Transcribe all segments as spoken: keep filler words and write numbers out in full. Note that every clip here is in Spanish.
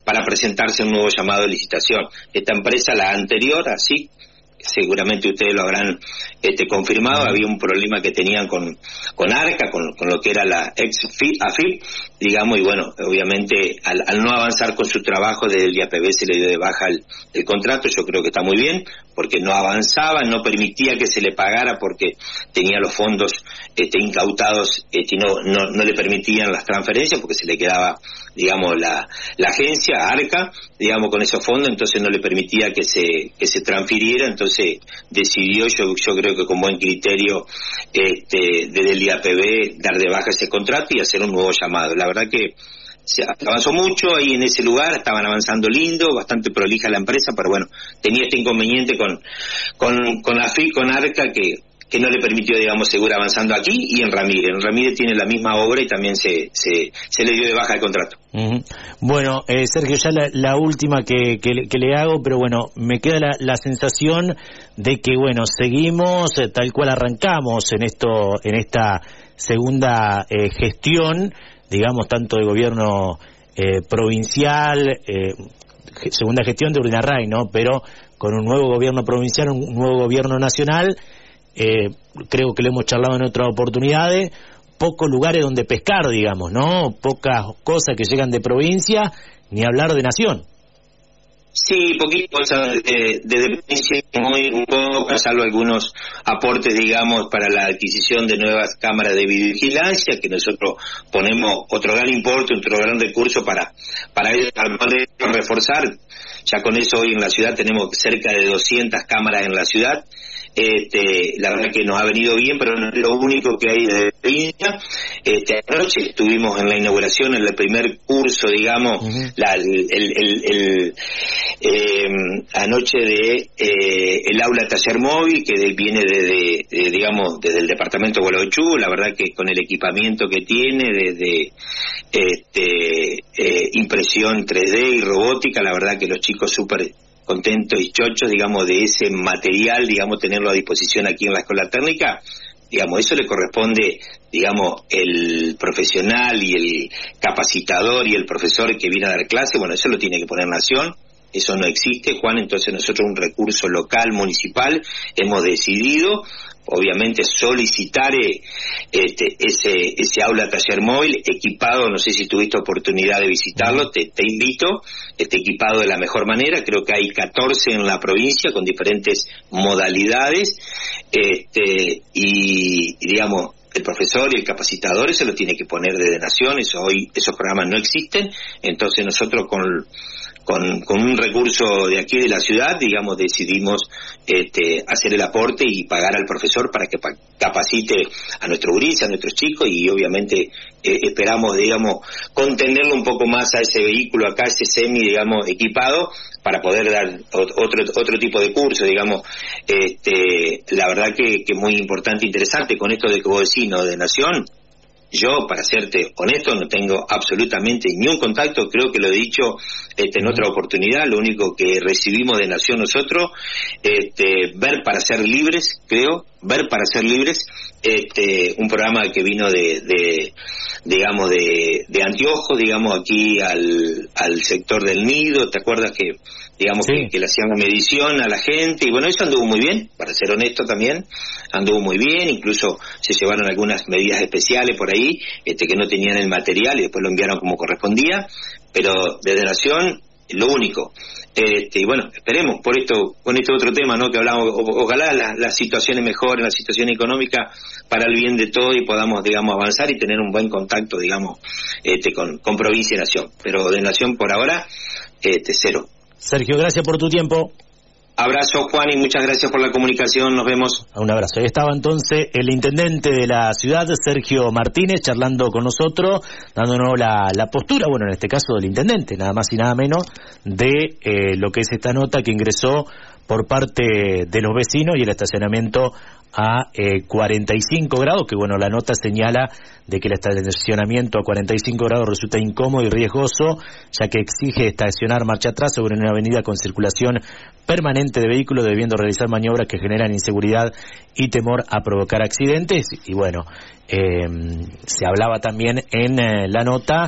para presentarse a un nuevo llamado de licitación. Esta empresa, la anterior, así, seguramente ustedes lo habrán este, confirmado, había un problema que tenían con con Arca, con, con lo que era la ex A F I P, digamos, y bueno, obviamente al, al no avanzar con su trabajo desde el I A P B se le dio de baja el, el contrato. Yo creo que está muy bien, porque no avanzaba, no permitía que se le pagara porque tenía los fondos este, incautados este, y no, no, no le permitían las transferencias porque se le quedaba, digamos, la, la agencia, Arca, digamos, con esos fondos, entonces no le permitía que se que se transfiriera, entonces decidió, yo yo creo que con buen criterio, este, desde el I A P B dar de baja ese contrato y hacer un nuevo llamado. La verdad que se avanzó mucho ahí en ese lugar, estaban avanzando lindo, bastante prolija la empresa, pero bueno, tenía este inconveniente con con con A F I P, con Arca, que que no le permitió, digamos, seguir avanzando aquí, y en Ramírez. En Ramírez tiene la misma obra y también se se, se le dio de baja el contrato. Uh-huh. Bueno, eh, Sergio, ya la, la última que, que, que le hago, pero bueno, me queda la, la sensación de que, bueno, seguimos eh, tal cual arrancamos en esto, en esta segunda eh, gestión, digamos, tanto de gobierno eh, provincial, eh, segunda gestión de Urdangaray, ¿no? Pero con un nuevo gobierno provincial, un nuevo gobierno nacional. Eh, creo que lo hemos charlado en otras oportunidades, pocos lugares donde pescar, digamos, ¿no? Pocas cosas que llegan de provincia, ni hablar de nación. Sí, poquito cosas de, de dependencia, muy un poco, salvo algunos aportes, digamos, para la adquisición de nuevas cámaras de videovigilancia, que nosotros ponemos otro gran importe, otro gran recurso para para reforzar. Ya con eso hoy en la ciudad tenemos cerca de doscientas cámaras en la ciudad. Este, la verdad que nos ha venido bien, pero no es lo único que hay de provincia. Este, anoche estuvimos en la inauguración, en el primer curso, digamos, uh-huh. la, el, el, el, el eh, anoche de eh, el aula taller móvil, que de, viene de, de, de, digamos, desde el departamento de Gualeguaychú. La verdad que con el equipamiento que tiene, desde este, eh, impresión tres D y robótica, la verdad que los chicos súper contentos y chochos, digamos, de ese material, digamos, tenerlo a disposición aquí en la escuela técnica. Digamos, eso le corresponde, digamos, el profesional y el capacitador y el profesor que viene a dar clase. Bueno, eso lo tiene que poner Nación. Eso no existe, Juan. Entonces nosotros, un recurso local, municipal, hemos decidido, obviamente, solicitar eh, este, ese ese aula taller móvil equipado. No sé si tuviste oportunidad de visitarlo, te, te invito, este, equipado de la mejor manera. Creo que hay catorce en la provincia con diferentes modalidades, este, y, y digamos, el profesor y el capacitador eso lo tiene que poner desde Nación. Eso hoy, esos programas no existen. Entonces nosotros con Con, con un recurso de aquí de la ciudad, digamos, decidimos este, hacer el aporte y pagar al profesor para que pa- capacite a nuestros guris, a nuestros chicos, y obviamente eh, esperamos, digamos, contenerlo un poco más a ese vehículo acá, ese semi, digamos, equipado, para poder dar otro otro tipo de curso, digamos. Este, la verdad que, que es muy importante, interesante, con esto de que vos decís, ¿no?, de Nación. Yo, para serte honesto, no tengo absolutamente ni un contacto. Creo que lo he dicho este, en otra oportunidad. Lo único que recibimos de Nación nosotros, este, Ver para Ser Libres, creo, Ver para Ser Libres, este, un programa que vino de, de digamos, de, de Anteojo, digamos, aquí al, al sector del Nido. ¿Te acuerdas que, digamos, sí, que, que le hacían una medición a la gente? Y bueno, eso anduvo muy bien, para ser honesto también, anduvo muy bien. Incluso se llevaron algunas medidas especiales por ahí, este, que no tenían el material y después lo enviaron como correspondía. Pero desde Nación, lo único. Este, y bueno, esperemos por esto, con este otro tema, ¿no?, que hablamos, o, ojalá las la situaciones mejoren, la situación económica, para el bien de todo, y podamos, digamos, avanzar y tener un buen contacto, digamos, este, con, con provincia y Nación. Pero de Nación por ahora, este, cero. Sergio, gracias por tu tiempo. Abrazo, Juan, y muchas gracias por la comunicación. Nos vemos. Un abrazo. Ahí estaba entonces el intendente de la ciudad, Sergio Martínez, charlando con nosotros, dándonos la, la postura, bueno, en este caso del intendente, nada más y nada menos, de eh, lo que es esta nota que ingresó por parte de los vecinos y el estacionamiento a eh, cuarenta y cinco grados, que bueno, la nota señala de que el estacionamiento a cuarenta y cinco grados resulta incómodo y riesgoso, ya que exige estacionar marcha atrás sobre una avenida con circulación permanente de vehículos, debiendo realizar maniobras que generan inseguridad y temor a provocar accidentes. Y bueno, eh, se hablaba también en eh, la nota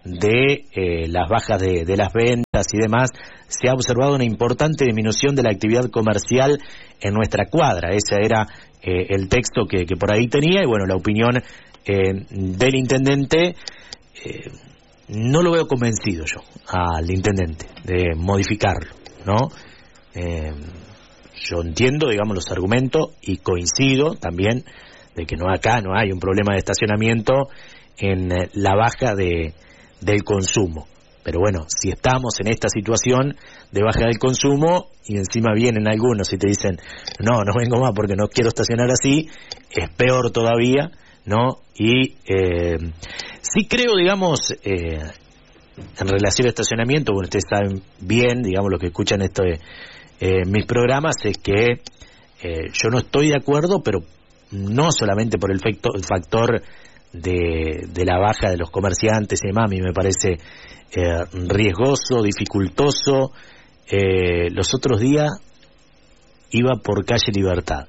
de eh, las bajas de, de las ventas y demás, se ha observado una importante disminución de la actividad comercial en nuestra cuadra. Ese era eh, el texto que, que por ahí tenía, y bueno, la opinión eh, del intendente, eh, no lo veo convencido yo al intendente de modificarlo, ¿no? Eh, yo entiendo, digamos, los argumentos y coincido también de que no acá no hay un problema de estacionamiento en eh, la baja de del consumo, pero bueno, si estamos en esta situación de baja del consumo y encima vienen algunos y te dicen no, no vengo más porque no quiero estacionar así, es peor todavía, ¿no? Y eh, sí creo, digamos, eh, en relación al estacionamiento, bueno, ustedes saben bien, digamos, lo que escuchan esto de eh, mis programas, es que eh, yo no estoy de acuerdo, pero no solamente por el, facto, el factor De, de la baja de los comerciantes y demás, a mí me parece eh, riesgoso, dificultoso. Eh, los otros días iba por calle Libertad,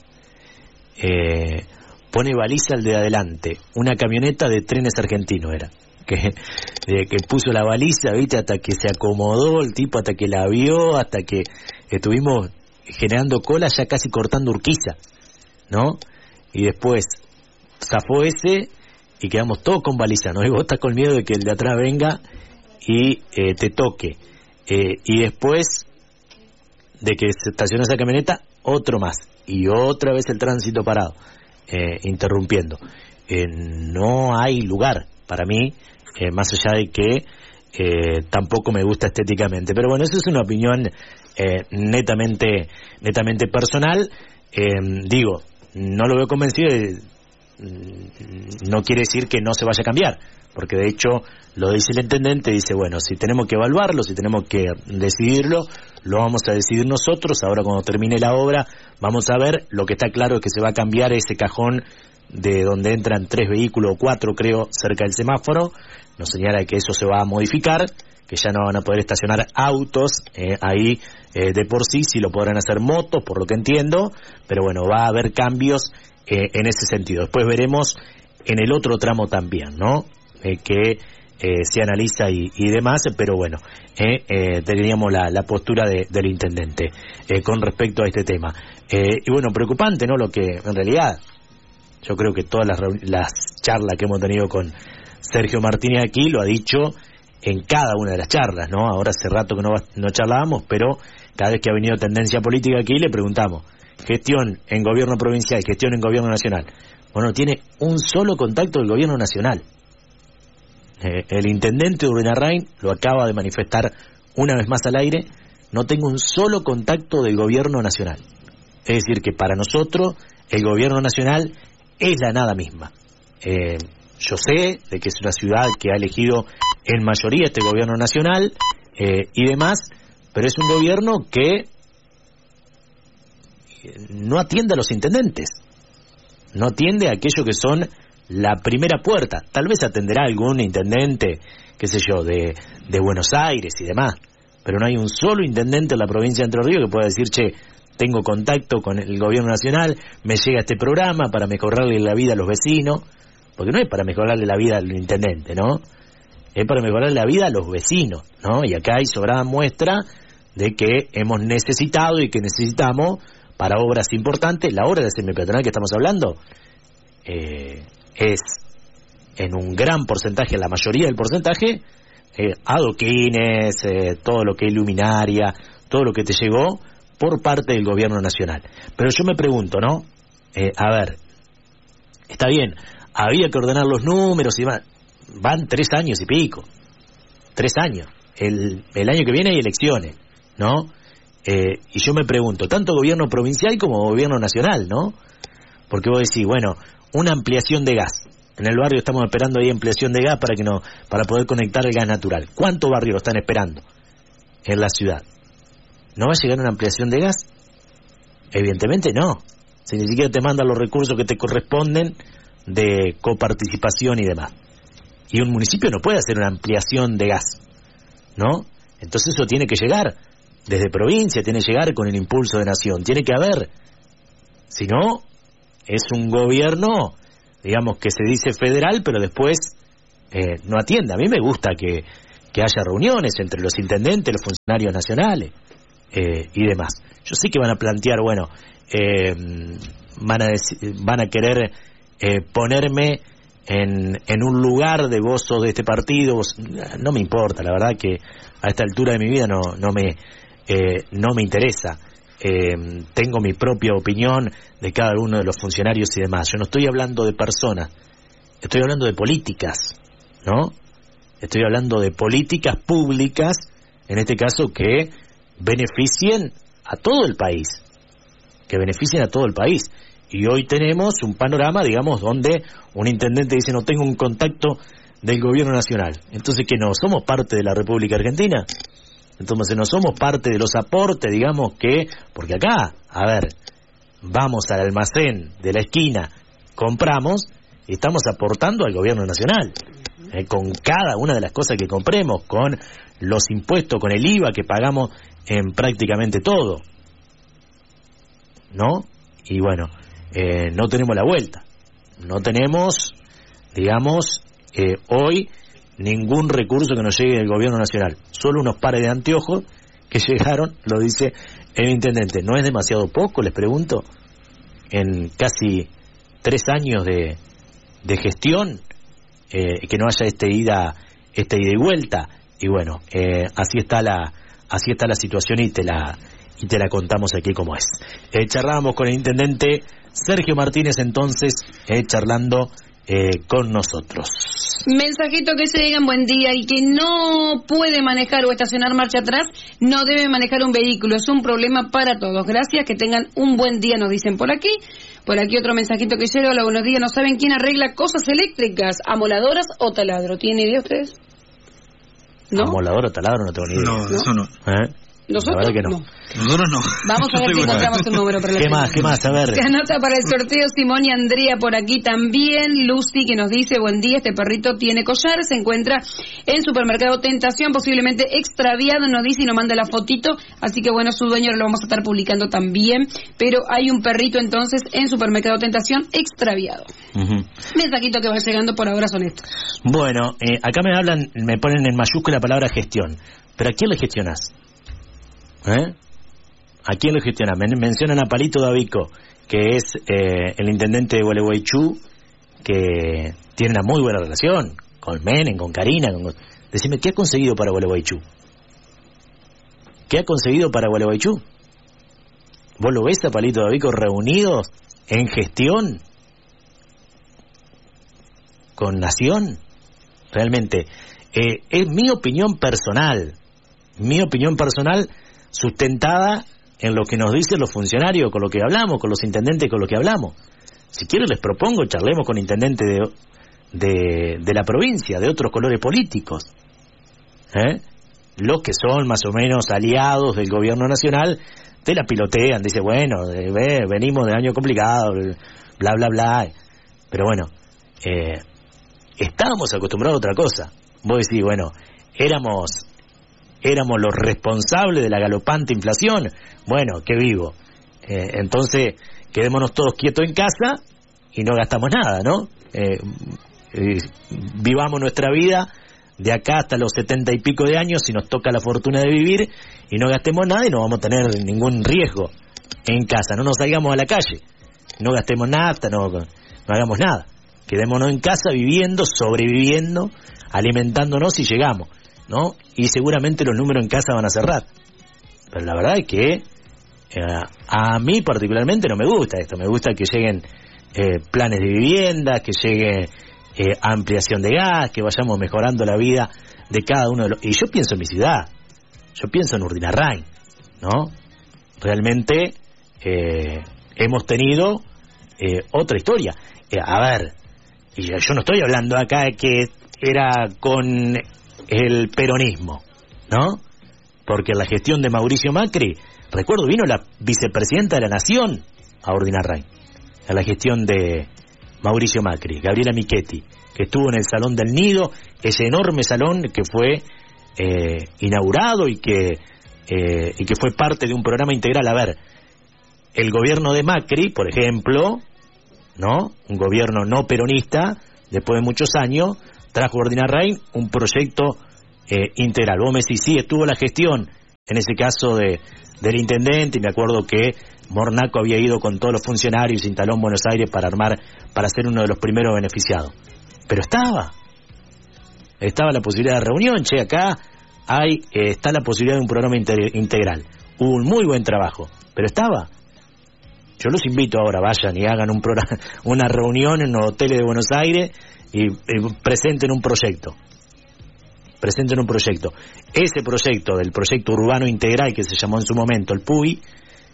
eh, pone baliza al de adelante, una camioneta de Trenes Argentinos era, que, de, que puso la baliza, viste, hasta que se acomodó el tipo, hasta que la vio, hasta que estuvimos generando cola, ya casi cortando Urquiza, ¿no? Y después zafó ese y quedamos todos con baliza, ¿no? Y vos estás con miedo de que el de atrás venga y eh, te toque. Eh, y después de que se estaciona esa camioneta, otro más. Y otra vez el tránsito parado, eh, interrumpiendo. Eh, no hay lugar para mí, eh, más allá de que eh, tampoco me gusta estéticamente. Pero bueno, eso es una opinión eh, netamente, netamente personal. Eh, digo, no lo veo convencido de... no quiere decir que no se vaya a cambiar, porque de hecho lo dice el intendente, dice, bueno, si tenemos que evaluarlo, si tenemos que decidirlo, lo vamos a decidir nosotros. Ahora cuando termine la obra vamos a ver. Lo que está claro es que se va a cambiar ese cajón de donde entran tres vehículos o cuatro, creo, cerca del semáforo. Nos señala que eso se va a modificar, que ya no van a poder estacionar autos eh, ahí eh, de por sí, si lo podrán hacer motos, por lo que entiendo, pero bueno, va a haber cambios Eh, en ese sentido. Después veremos en el otro tramo también, ¿no? Eh, que eh, se analiza y, y demás, pero bueno, eh, eh, teníamos la, la postura de, del intendente eh, con respecto a este tema. Eh, y bueno, preocupante, ¿no? Lo que en realidad, yo creo que todas las, las charlas que hemos tenido con Sergio Martínez aquí lo ha dicho en cada una de las charlas, ¿no? Ahora hace rato que no, no charlábamos, pero cada vez que ha venido Tendencia Política aquí le preguntamos: gestión en gobierno provincial, gestión en gobierno nacional. Bueno, tiene un solo contacto del gobierno nacional. Eh, el intendente Urdenarrain lo acaba de manifestar una vez más al aire: no tengo un solo contacto del gobierno nacional. Es decir, que para nosotros el gobierno nacional es la nada misma. Eh, yo sé de que es una ciudad que ha elegido en mayoría este gobierno nacional eh, y demás, pero es un gobierno que no atiende a los intendentes, no atiende a aquello que son la primera puerta. Tal vez atenderá algún intendente, qué sé yo, de, de Buenos Aires y demás, pero no hay un solo intendente en la provincia de Entre Ríos que pueda decir, che, tengo contacto con el gobierno nacional, me llega este programa para mejorarle la vida a los vecinos, porque no es para mejorarle la vida al intendente, ¿no? Es para mejorarle la vida a los vecinos, ¿no? Y acá hay sobrada muestra de que hemos necesitado y que necesitamos para obras importantes. La obra de semipeatonal que estamos hablando eh, es en un gran porcentaje, la mayoría del porcentaje, eh, adoquines, eh, todo lo que es luminaria, todo lo que te llegó por parte del gobierno nacional. Pero yo me pregunto, ¿no? Eh, a ver, está bien, había que ordenar los números y demás. Van tres años y pico. Tres años. El, el año que viene hay elecciones, ¿no? Eh, y yo me pregunto, tanto gobierno provincial como gobierno nacional, ¿no? Porque vos decís, bueno, una ampliación de gas. En el barrio estamos esperando ahí ampliación de gas para que no, para poder conectar el gas natural. ¿Cuántos barrios lo están esperando en la ciudad? ¿No va a llegar una ampliación de gas? Evidentemente no. Si ni siquiera te mandan los recursos que te corresponden de coparticipación y demás. Y un municipio no puede hacer una ampliación de gas, ¿no? Entonces eso tiene que llegar desde provincia, tiene que llegar con el impulso de nación, tiene que haber. Si no, es un gobierno, digamos, que se dice federal, pero después eh, no atiende. A mí me gusta que, que haya reuniones entre los intendentes, los funcionarios nacionales eh, y demás. Yo sé que van a plantear, bueno, eh, van a dec- van a querer eh, ponerme en, en un lugar de vos sos de este partido, vos, no me importa, la verdad que a esta altura de mi vida no, no me eh, no me interesa. Eh, tengo mi propia opinión de cada uno de los funcionarios y demás. Yo no estoy hablando de personas, estoy hablando de políticas, ¿no? Estoy hablando de políticas públicas, en este caso que beneficien a todo el país, que beneficien a todo el país. Y hoy tenemos un panorama, digamos, donde un intendente dice no tengo un contacto del gobierno nacional. Entonces, ¿qué no? ¿Somos parte de la República Argentina? Entonces, ¿no somos parte de los aportes, digamos, que... Porque acá, a ver, vamos al almacén de la esquina, compramos y estamos aportando al gobierno nacional. Eh, con cada una de las cosas que compremos, con los impuestos, con el I V A que pagamos en prácticamente todo, ¿no? Y bueno, eh, no tenemos la vuelta, no tenemos, digamos, eh, hoy ningún recurso que nos llegue del gobierno nacional, solo unos pares de anteojos que llegaron, lo dice el intendente. ¿No es demasiado poco, les pregunto, en casi tres años de, de gestión, eh, que no haya este ida, este ida y vuelta? Y bueno, eh, así está la, así está la situación y te la, y te la contamos aquí como es. Eh, charlábamos con el intendente Sergio Martínez entonces, eh, charlando eh, con nosotros. Mensajito que se digan buen día y que no puede manejar o estacionar marcha atrás, no debe manejar un vehículo, es un problema para todos. Gracias, que tengan un buen día, nos dicen por aquí. Por aquí otro mensajito que llega, hola, buenos días, no saben quién arregla cosas eléctricas, amoladoras o taladro. ¿Tienen idea ustedes? ¿No? ¿Amolador o taladro? No tengo ni idea. No, eso no. ¿Eh? ¿Nosotros? La verdad que no. no. Nosotros no. Vamos a ver si encontramos un número para la ¿Qué más? ¿Qué más? A ver. Se anota para el sorteo Simón y Andrea por aquí también. Lucy que nos dice, buen día, este perrito tiene collar, se encuentra en supermercado Tentación, posiblemente extraviado, nos dice y nos manda la fotito, así que bueno, su dueño lo vamos a estar publicando también, pero hay un perrito entonces en supermercado Tentación extraviado. Uh-huh. Mensajito que va llegando por ahora son estos. Bueno, eh, acá me hablan, me ponen en mayúscula la palabra gestión, pero ¿a quién le gestionás? ¿Eh? ¿A quién lo gestiona? Men- mencionan a Palito Davico, que es eh, el intendente de Gualeguaychú, que tiene una muy buena relación con Menem, con Karina. Con... Decime, ¿qué ha conseguido para Gualeguaychú? ¿Qué ha conseguido para Gualeguaychú? ¿Vos lo ves a Palito Davico reunidos en gestión con Nación? Realmente, eh, es mi opinión personal, mi opinión personal sustentada en lo que nos dicen los funcionarios, con lo que hablamos, con los intendentes con lo que hablamos. Si quieren les propongo, charlemos con intendentes de, de, de la provincia, de otros colores políticos, ¿eh? Los que son más o menos aliados del gobierno nacional, te la pilotean, dice, bueno, eh, venimos de año complicado, bla, bla, bla. Pero bueno, eh, estábamos acostumbrados a otra cosa. Vos decís, bueno, éramos... éramos los responsables de la galopante inflación. Bueno, qué vivo. Eh, entonces, quedémonos todos quietos en casa y no gastamos nada, ¿no? Eh, eh, vivamos nuestra vida de acá hasta los setenta y pico de años, si nos toca la fortuna de vivir, y no gastemos nada y no vamos a tener ningún riesgo en casa. No nos salgamos a la calle, no gastemos nafta, no, no hagamos nada. Quedémonos en casa viviendo, sobreviviendo, alimentándonos y llegamos, ¿no? Y seguramente los números en casa van a cerrar. Pero la verdad es que eh, a mí particularmente no me gusta esto. Me gusta que lleguen eh, planes de vivienda, que llegue eh, ampliación de gas, que vayamos mejorando la vida de cada uno de los... Y yo pienso en mi ciudad, yo pienso en Urdinarrain, ¿no? Realmente eh, hemos tenido eh, otra historia. Eh, a ver, y yo, yo no estoy hablando acá de que era con el peronismo, ¿no? Porque en la gestión de Mauricio Macri, recuerdo, vino la vicepresidenta de la Nación a Urdinarrain, a la gestión de Mauricio Macri, Gabriela Michetti, que estuvo en el Salón del Nido, ese enorme salón que fue eh, inaugurado y que eh, y que fue parte de un programa integral. A ver, el gobierno de Macri, por ejemplo, ¿no? Un gobierno no peronista, después de muchos años, trajo Ordina Rhein un proyecto eh, integral. Vos me decís, sí, estuvo la gestión, en ese caso de del intendente, y me acuerdo que Mornaco había ido con todos los funcionarios, se instaló en Buenos Aires para armar, para ser uno de los primeros beneficiados. Pero estaba, estaba la posibilidad de reunión, che, acá hay, eh, está la posibilidad de un programa integral. Hubo un muy buen trabajo, pero estaba. Yo los invito ahora, vayan y hagan un programa, una reunión en los hoteles de Buenos Aires y, y presenten un proyecto. Presenten un proyecto. Ese proyecto, del proyecto urbano integral que se llamó en su momento el P U I,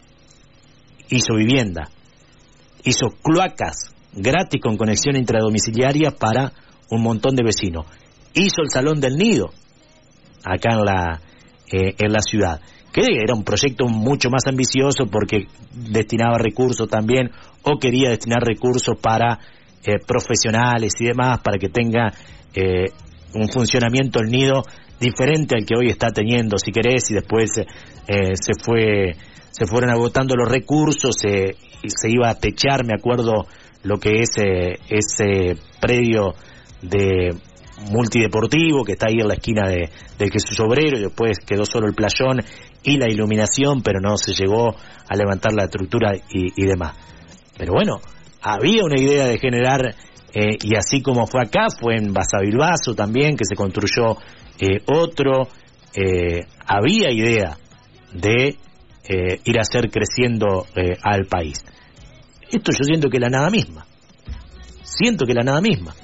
hizo vivienda, hizo cloacas gratis con conexión intradomiciliaria para un montón de vecinos, hizo el Salón del Nido acá en la eh, en la ciudad, que era un proyecto mucho más ambicioso porque destinaba recursos también, o quería destinar recursos para eh, profesionales y demás, para que tenga eh, un funcionamiento el nido diferente al que hoy está teniendo, si querés, y después eh, se fue se fueron agotando los recursos, se, se iba a techar, me acuerdo, lo que es eh, ese predio de multideportivo que está ahí en la esquina de, del Jesús Obrero, y después quedó solo el playón y la iluminación, pero no se llegó a levantar la estructura y, y demás. Pero bueno, había una idea de generar, eh, y así como fue acá, fue en Basavilbaso también, que se construyó eh, otro, eh, había idea de eh, ir a hacer creciendo eh, al país. Esto yo siento que es la nada misma, siento que es la nada misma.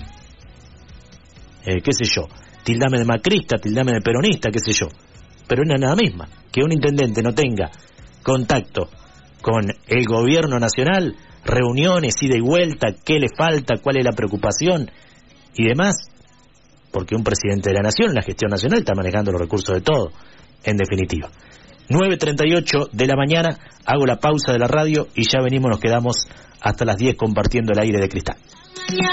Eh, qué sé yo, tildame de macrista, tildame de peronista, qué sé yo, pero es la nada misma. Que un intendente no tenga contacto con el gobierno nacional, reuniones, ida y vuelta, qué le falta, cuál es la preocupación y demás, porque un presidente de la nación, la gestión nacional, está manejando los recursos de todo, en definitiva. nueve treinta y ocho de la mañana, hago la pausa de la radio y ya venimos, nos quedamos hasta las diez compartiendo el aire de cristal.